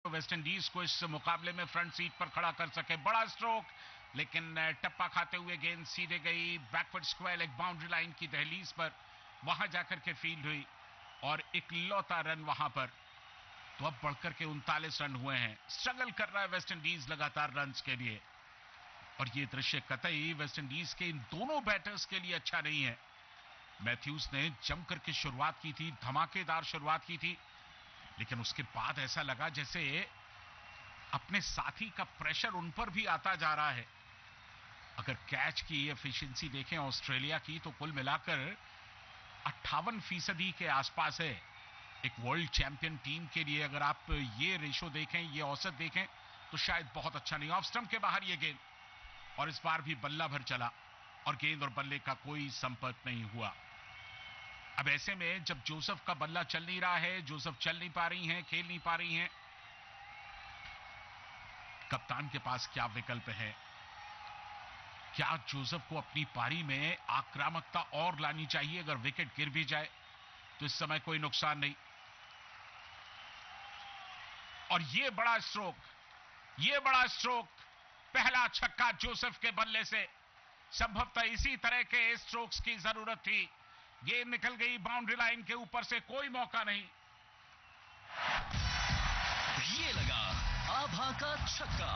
West Indies को इस मुकाबले में फ्रंट सीट पर खड़ा कर सके। बड़ा स्ट्रोक, लेकिन टप्पा खाते हुए गेंद सीधे गई बैकवर्ड स्क्वायर, एक बाउंड्री लाइन की दहलीज पर, वहां जाकर के फील्ड हुई और इकलौता रन वहां पर। तो अब बढ़कर के 39 रन हुए हैं। स्ट्रगल कर रहा है वेस्ट इंडीज लगातार रन के लिए, और ये दृश्य कतई वेस्ट इंडीज के इन दोनों बैटर्स के लिए अच्छा नहीं है। मैथ्यूज ने जमकर के शुरुआत की थी, धमाकेदार शुरुआत की थी, लेकिन उसके बाद ऐसा लगा जैसे अपने साथी का प्रेशर उन पर भी आता जा रहा है। अगर कैच की एफिशिएंसी देखें ऑस्ट्रेलिया की, तो कुल मिलाकर 58% के आसपास है। एक वर्ल्ड चैंपियन टीम के लिए अगर आप ये रेशो देखें, ये औसत देखें, तो शायद बहुत अच्छा नहीं। ऑफ स्टंप के बाहर ये गेंद, और इस बार भी बल्ला भर चला और गेंद और बल्ले का कोई संपर्क नहीं हुआ। अब ऐसे में जब जोसेफ का बल्ला चल नहीं रहा है, जोसेफ चल नहीं पा रही हैं, खेल नहीं पा रही हैं, कप्तान के पास क्या विकल्प है? क्या जोसेफ को अपनी पारी में आक्रामकता और लानी चाहिए? अगर विकेट गिर भी जाए तो इस समय कोई नुकसान नहीं। और ये बड़ा स्ट्रोक, पहला छक्का जोसेफ के बल्ले से। संभवतः इसी तरह के स्ट्रोक्स की जरूरत थी। गेंद निकल गई बाउंड्री लाइन के ऊपर से, कोई मौका नहीं। ये लगा आभा का छक्का।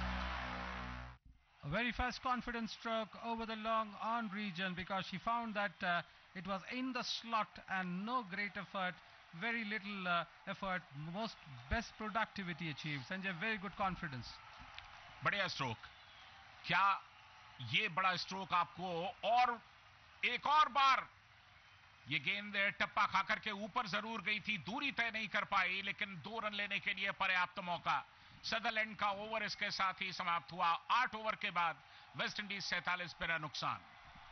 A very fast confident stroke over the long on region, because she found that it was in the slot and no great effort, very little effort, best productivity achieved. Sanjay, very good confidence. बढ़िया stroke. क्या ये बड़ा stroke आपको और एक और बार, ये गेंद टप्पा खाकर के ऊपर जरूर गई थी, दूरी तय नहीं कर पाई, लेकिन 2 रन लेने के लिए पर्याप्त मौका। सदरलैंड का ओवर इसके साथ ही समाप्त हुआ। 8 ओवर के बाद वेस्ट इंडीज 47 पे रन नुकसान।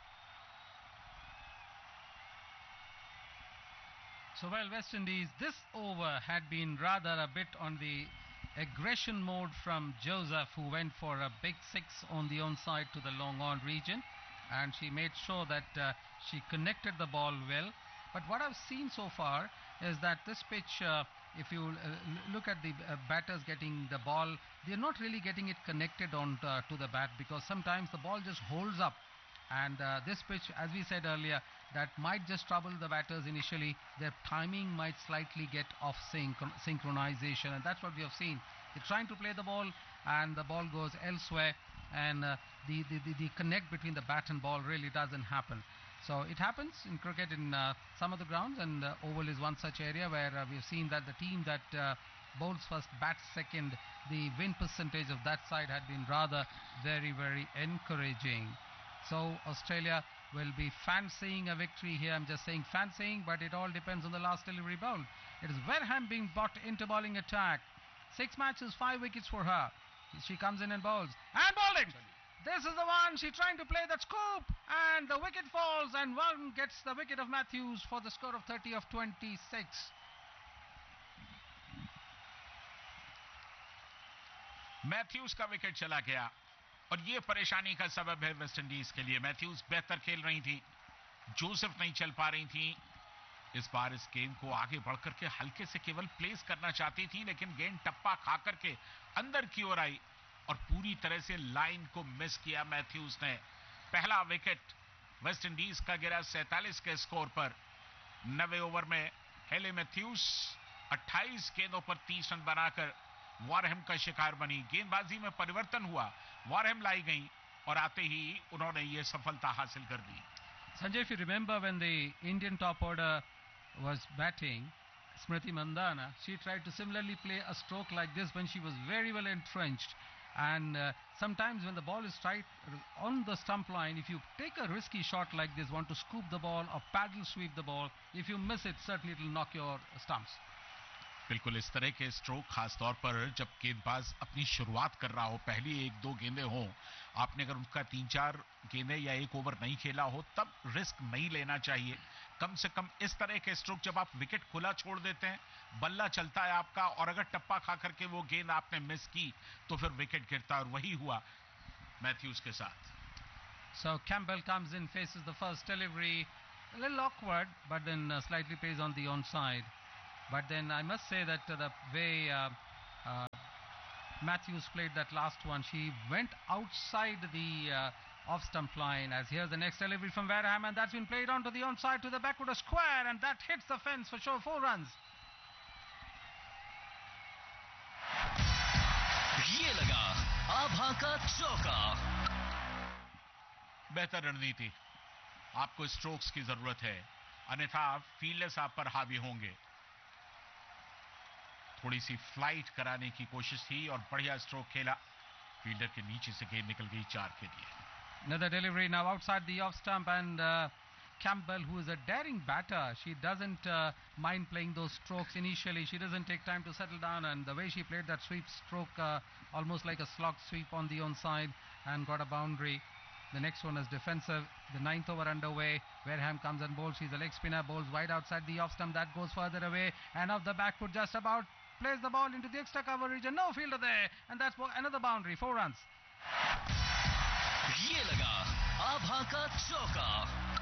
So well, West Indies, this over had been rather a bit on the aggression mode from Joseph, who went for a big 6 on the onside to the long on region, and she made sure that she connected the ball well. But what I've seen so far is that this pitch, if you look at the batters getting the ball, they're not really getting it connected on to the bat, because sometimes the ball just holds up. And this pitch, as we said earlier, that might just trouble the batters initially. Their timing might slightly get off synchronization, and that's what we have seen. They're trying to play the ball, and the ball goes elsewhere, and the connect between the bat and ball really doesn't happen. So it happens in cricket in some of the grounds, and oval is one such area where we've seen that the team that bowls first, bats second, the win percentage of that side had been rather very, very encouraging. So Australia will be fancying a victory here. I'm just saying fancying, but it all depends on the last delivery bowled. It is Wareham being brought into bowling attack. 6 matches, 5 wickets for her. She comes in and bowls. And bowling! This is the one, she trying to play that scoop, and the wicket falls, and one gets the wicket of Matthews for the score of 30 of 26. Mathews का wicket चला गया, और यह परेशानी का सबब है West Indies के लिए। मैथ्यूज बेहतर खेल रही थी, जोसेफ नहीं चल पा रही थी। इस बार इस गेंद को आगे बढ़कर के हल्के से केवल प्लेस करना चाहती थी, लेकिन गेंद टप्पा खाकर के अंदर की ओर आई और पूरी तरह से लाइन को मिस किया मैथ्यूज ने। पहला विकेट वेस्ट इंडीज का गिरा 47 के स्कोर पर। 90 ओवर में हेले मैथ्यूज 28 गेंदों पर 30 रन बनाकर वॉरहेम का शिकार बनी। गेंदबाजी में परिवर्तन हुआ, वॉरहेम लाई गई, और आते ही उन्होंने ये सफलता हासिल कर ली। Sanjay, if you remember when the Indian top order was batting, Smriti Mandhana, she tried to similarly play a stroke like this when she was very well entrenched. And sometimes when the ball is tight on the stump line, if you take a risky shot like this, want to scoop the ball or paddle sweep the ball, if you miss it, certainly it will knock your stumps. बिल्कुल इस तरह के stroke, खासतौर पर जब गेंदबाज अपनी शुरुआत कर रहा हो, पहली 1-2 गेंदें हों, आपने अगर उनका 3-4 गेंदें या 1 ओवर नहीं खेला हो, तब रिस्क नहीं लेना चाहिए। कम से कम इस तरह के स्ट्रोक जब आप विकेट खुला छोड़ देते हैं, बल्ला चलता है आपका, और अगर टप्पा खा करके वो गेंद आपने मिस की तो फिर विकेट गिरता है, और वही हुआ मैथ्यूज के साथ। So Campbell comes in, faces the first delivery, a little awkward, but then slightly plays on the onside. But then I must say that the way Matthews played that last one. She went outside the off stump line. As here's the next delivery from Wareham, and that's been played onto the onside to the backward square, and that hits the fence for sure. 4 runs. ये लगा आभा का चौका. बेहतर रणनीति. आपको strokes की जरूरत है, अन्यथा फील्डर्स आप पर हावी होंगे. थोड़ी सी फ्लाइट कराने की कोशिश थी और बढ़िया स्ट्रोक खेला. फील्डर के नीचे से गेंद निकल गई 4 के लिए. Another delivery now outside the off stump, and Campbell, who is a daring batter, she doesn't mind playing those strokes initially. She doesn't take time to settle down, and the way she played that sweep stroke, almost like a slog sweep on the onside, and got a boundary. The next one is defensive. The 9th over underway. Wareham comes and bowls. She's a leg spinner, bowls wide outside the off stump. That goes further away, and off the back foot just about plays the ball into the extra cover region. No fielder there, and that's another boundary. 4 runs. ये लगा आभा का चौका.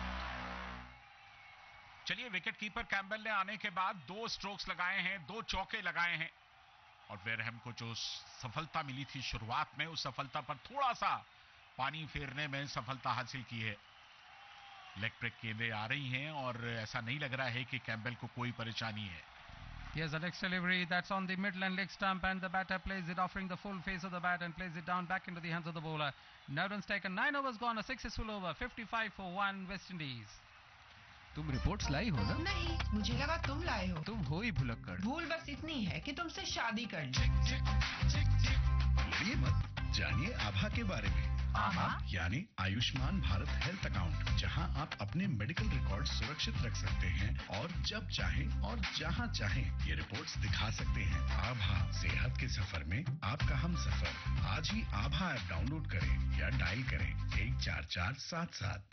चलिए, wicket keeper Campbell ने आने के बाद 2 strokes लगाए हैं, 2 चौके लगाए हैं, और वेरहम को जो सफलता मिली थी शुरुआत में, उस सफलता पर थोड़ा सा पानी फेरने में सफलता हासिल की है. लेग ब्रेक गेंदें आ रही हैं और ऐसा नहीं लग रहा है कि कैम्बल को कोई परेशानी है. Here's the next delivery. That's on the middle and leg stump, and the batter plays it, offering the full face of the bat, and plays it down back into the hands of the bowler. 9 runs taken, 9 overs gone, a successful over, 55 for 1 West Indies. तुम reports लाई हो ना? नहीं, मुझे लगा तुम लाए हो. तुम हो ही भुलक्कड़. भूल बस इतनी है कि तुमसे शादी कर ली. बोलिए मत, जानिए आभा के बारे में. आभा यानी आयुष्मान भारत हेल्थ अकाउंट, जहां आप अपने मेडिकल रिकॉर्ड सुरक्षित रख सकते हैं और जब चाहें और जहां चाहें ये रिपोर्ट्स दिखा सकते हैं. आभा, सेहत के सफर में आपका हम सफर. आज ही आभा ऐप डाउनलोड करें या डायल करें 14477.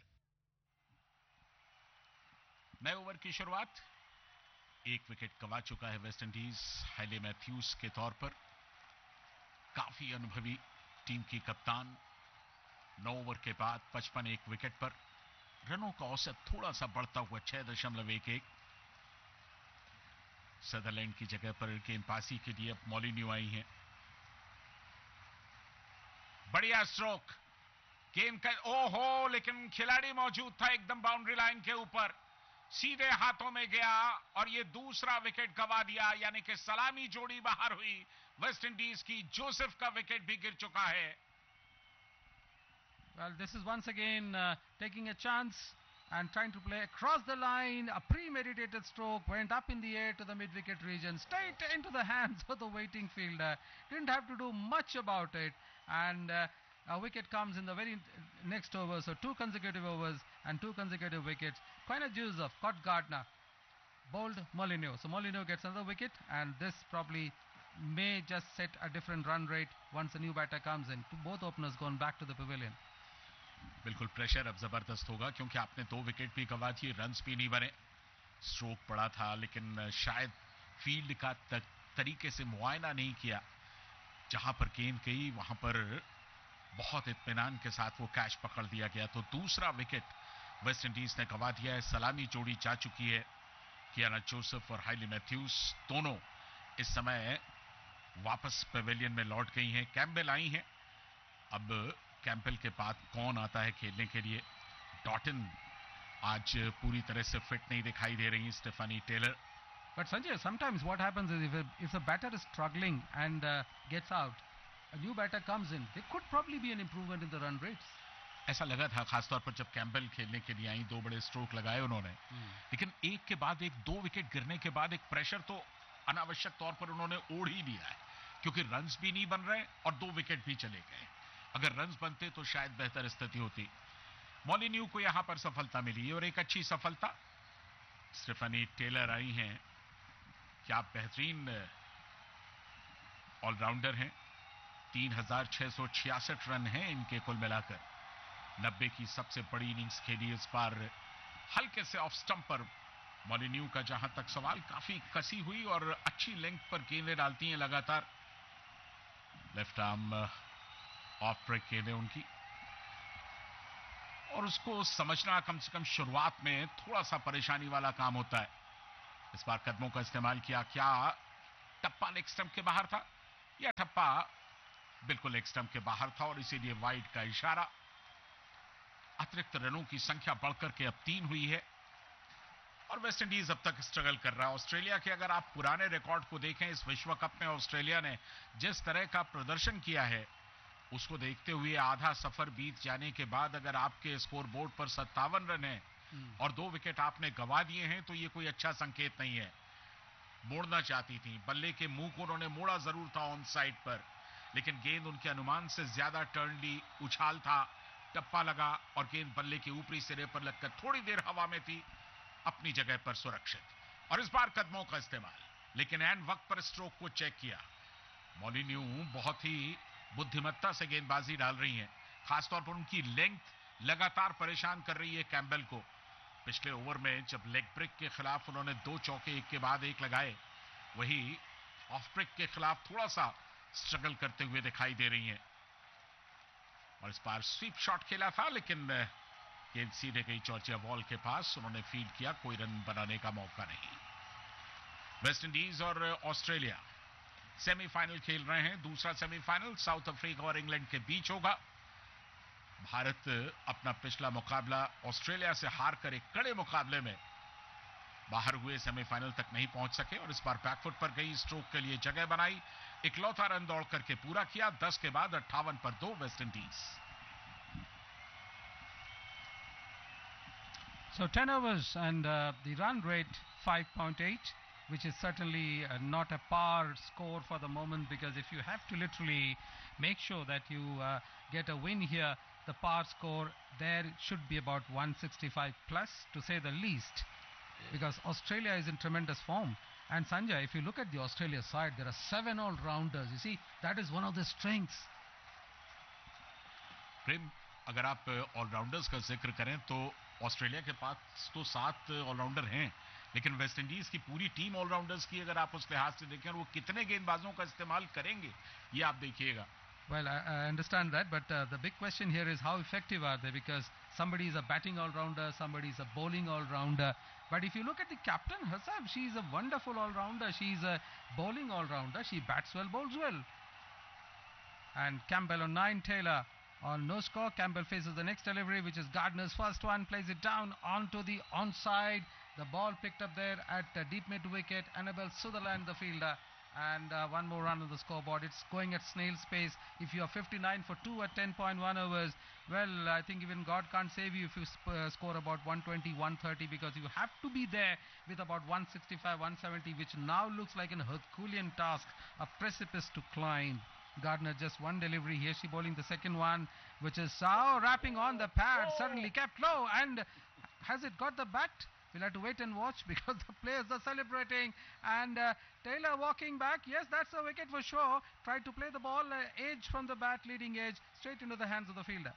नए ओवर की शुरुआत. 1 विकेट गंवा चुका है वेस्ट इंडीज हाइले मैथ्यूज के तौर पर. काफी अनुभवी टीम की कप्तान. 9 ओवर के बाद 55 1 विकेट पर. रनों का औसत थोड़ा सा बढ़ता हुआ 6.11. सदरलैंड की जगह पर गेंदबाजी के लिए अब मॉलिन्यू आई हैं. बढ़िया स्ट्रोक. गेंद का ओहो, लेकिन खिलाड़ी मौजूद था एकदम बाउंड्री लाइन के ऊपर. सीधे हाथों में गया और ये दूसरा विकेट गंवा दिया. यानी कि सलामी जोड़ी बाहर हुई वेस्ट इंडीज की. जोसेफ का विकेट भी गिर चुका है. Well, this is once again taking a chance and trying to play across the line. A premeditated stroke went up in the air to the mid-wicket region, straight into the hands of the waiting fielder. Didn't have to do much about it, and a wicket comes in the very next over. So 2 consecutive overs and 2 consecutive wickets. Quina Joseph caught Gardner, bowled Molineux. So Molineux gets another wicket, and this probably may just set a different run rate once a new batter comes in. Both openers gone back to the pavilion. बिल्कुल pressure अब जबरदस्त होगा, क्योंकि आपने 2 wicket भी गंवा दिए, runs भी नहीं बने. स्ट्रोक पड़ा था, लेकिन शायद फील्ड का तरीके से मुआयना नहीं किया. जहां पर गेंद गई वहां पर बहुत इत्मीनान के साथ वो कैच पकड़ दिया गया. तो दूसरा विकेट वेस्ट इंडीज ने गंवा दिया है. सलामी जोड़ी जा चुकी है. कियाना जोसेफ और हाइली मैथ्यूज दोनों इस समय वापस पवेलियन में लौट गई हैं. कैम्बेल आई हैं. अब कैम्पबेल के बाद कौन आता है खेलने के लिए? डॉटन आज पूरी तरह से फिट नहीं दिखाई दे रही. Stephanie Taylor. But Sanjay, sometimes what happens is if the batter is struggling and gets out, a new batter comes in, there could probably be an improvement in the run rates. ऐसा लगा था, खासतौर पर जब Campbell खेलने के लिए आई. 2 बड़े स्ट्रोक लगाए उन्होंने, लेकिन एक के बाद एक 2 विकेट गिरने के बाद एक प्रेशर तो अनावश्यक तौर पर उन्होंने ओढ़ ही लिया है, क्योंकि रन्स भी नहीं बन रहे और 2 विकेट भी चले गए. अगर रन्स बनते तो शायद बेहतर स्थिति होती. मॉलिन्यू को यहां पर सफलता मिली और एक अच्छी सफलता. स्टेफनी टेलर आई हैं. क्या बेहतरीन ऑलराउंडर हैं. 3666 रन हैं इनके कुल मिलाकर. 90 की सबसे बड़ी इनिंग्स खेली इस बार. हल्के से ऑफ स्टंप पर मॉलिन्यू का जहां तक सवाल, काफी कसी हुई और अच्छी लेंथ पर गेंदें डालती हैं लगातार. लेफ्ट आर्म ऑफ ब्रेक गेंदें उनकी, और उसको समझना कम से कम शुरुआत में थोड़ा सा परेशानी वाला काम होता है. इस बार कदमों का इस्तेमाल किया. क्या टप्पा लेग स्टंप के बाहर था? यह ठप्पा बिल्कुल एक स्टंप के बाहर था और इसीलिए वाइड का इशारा। अतिरिक्त रनों की संख्या बढ़कर के अब 3 हुई है और वेस्ट इंडीज अब तक स्ट्रगल कर रहा है। ऑस्ट्रेलिया के अगर आप पुराने रिकॉर्ड को देखें, इस विश्व कप में ऑस्ट्रेलिया ने जिस तरह का प्रदर्शन किया है, उसको देखते हुए आधा सफर बीत जाने के बाद अगर आपके स्कोर बोर्ड पर 57 रन है और 2 विकेट आपने गंवा दिए हैं, तो ये कोई अच्छा संकेत नहीं है। मोड़ना चाहती थी, बल्ले के मुंह को उन्होंने मोड़ा जरूर था ऑन साइड पर, लेकिन गेंद उनके अनुमान से ज्यादा टर्न ली, उछाल था, टप्पा लगा और गेंद बल्ले के ऊपरी सिरे पर लगकर थोड़ी देर हवा में थी, अपनी जगह पर सुरक्षित। और इस बार कदमों का इस्तेमाल, लेकिन एन वक्त पर स्ट्रोक को चेक किया। मॉलिन्यू बहुत ही बुद्धिमत्ता से गेंदबाजी डाल रही हैं, खासतौर पर उनकी लेंथ लगातार परेशान कर रही है कैम्बेल को। पिछले ओवर में जब लेग ब्रेक के खिलाफ उन्होंने 2 चौके एक के बाद एक लगाए, वही ऑफ ब्रेक के खिलाफ थोड़ा सा स्ट्रगल करते हुए दिखाई दे रही हैं। और इस बार स्वीप शॉट खेला था, लेकिन गेंद सीधे गई जॉर्जिया वॉल के पास, उन्होंने फील्ड किया, कोई रन बनाने का मौका नहीं। वेस्ट इंडीज और ऑस्ट्रेलिया सेमीफाइनल खेल रहे हैं। दूसरा सेमीफाइनल साउथ अफ्रीका और इंग्लैंड के बीच होगा। भारत अपना पिछला मुकाबला ऑस्ट्रेलिया से हार कर एक कड़े मुकाबले में बाहर हुए सेमीफाइनल तक नहीं पहुंच सके और इस बार बैकफुट पर गई, स्ट्रोक के लिए जगह बनाई, इकलौता रन दौड़ करके पूरा किया। 10 के बाद 58 पर 2 West Indies. So 10 overs and the run rate 5.8, which is certainly not a par score for the moment, because if you have to literally make sure that you get a win here, the par score there should be about 165 plus, to say the least, because Australia is in tremendous form. And Sanjay, if you look at the Australia side, there are 7 all-rounders. You see, that is one of their strengths. प्रेम, अगर आप allrounders का जिक्र करें तो Australia के पास तो 7 allrounder हैं, लेकिन वेस्ट इंडीज की पूरी टीम ऑलराउंडर्स की अगर आप उस लिहाज से देखें, और वो कितने गेंदबाजों का इस्तेमाल करेंगे ये आप देखिएगा। Well, I understand that, but the big question here is how effective are they, because somebody is a batting all-rounder, somebody is a bowling all-rounder. But if you look at the captain herself, she is a wonderful all-rounder. She is a bowling all-rounder. She bats well, bowls well. And Campbell on 9, Taylor on no score. Campbell faces the next delivery, which is Gardner's first one, plays it down onto the onside. The ball picked up there at deep mid-wicket. Annabelle Sutherland, the fielder. And one more run on the scoreboard. It's going at snail's pace. If you are 59 for 2 at 10.1 overs, well, I think even God can't save you if you score about 120, 130, because you have to be there with about 165, 170, which now looks like an Herculean task, a precipice to climb. Gardner just one delivery. Here she bowling the second one, which is wrapping on the pad, suddenly kept low. And has it got the bat? We'll have to wait and watch, because the players are celebrating. And Taylor walking back. Yes, that's a wicket for sure. Tried to play the ball edge from the bat, leading edge, straight into the hands of the fielder.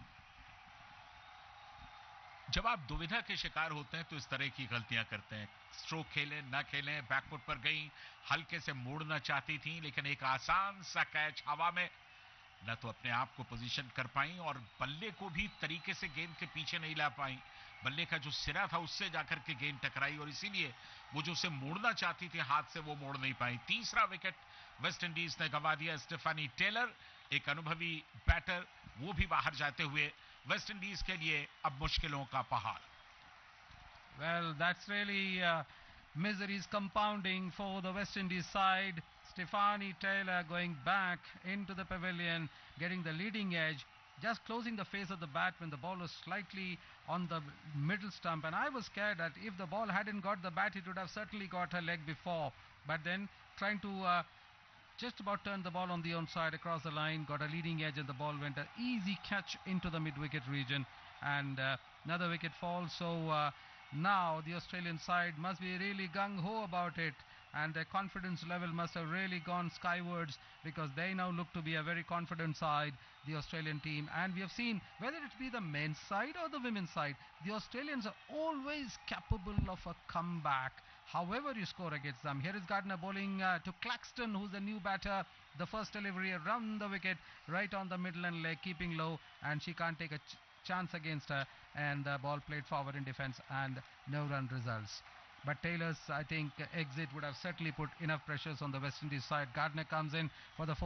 जब आप दुविधा के शिकार होते हैं तो इस तरह की गलतियां करते हैं। स्ट्रोक खेलें ना खेलें, बैकफुट पर गई, हल्के से मोड़ना चाहती थी, लेकिन एक आसान सा कैच हवा में, न तो अपने आप को पोजीशन कर पाई और बल्ले को भी तरीके से गेंद के पीछे नहीं ला पाई। बल्ले का जो सिरा था उससे जाकर के गेंद टकराई और इसीलिए वो जो उसे मोड़ना चाहती थी हाथ से, वो मोड़ नहीं पाई। तीसरा विकेट वेस्ट इंडीज ने गंवा दिया। स्टेफानी टेलर, एक अनुभवी बैटर, वो भी बाहर जाते हुए वेस्ट इंडीज के लिए अब मुश्किलों का पहाड़। Well, that's really miseries compounding for the West Indies side. Stephanie Taylor going back into the pavilion, getting the leading edge, just closing the face of the bat when the ball was slightly on the middle stump. And I was scared that if the ball hadn't got the bat, it would have certainly got her leg before. But then trying to just about turn the ball on the onside across the line, got a leading edge, and the ball went an easy catch into the mid-wicket region. And another wicket fall. So now the Australian side must be really gung-ho about it, and their confidence level must have really gone skywards, because they now look to be a very confident side, the Australian team. And we have seen, whether it be the men's side or the women's side, the Australians are always capable of a comeback, however you score against them. Here is Gardner bowling to Claxton, who's the new batter. The first delivery around the wicket, right on the middle and leg, keeping low, and she can't take a chance against her, and the ball played forward in defense, and no run results. But Taylor's, I think, exit would have certainly put enough pressures on the West Indies side. Gardner comes in for the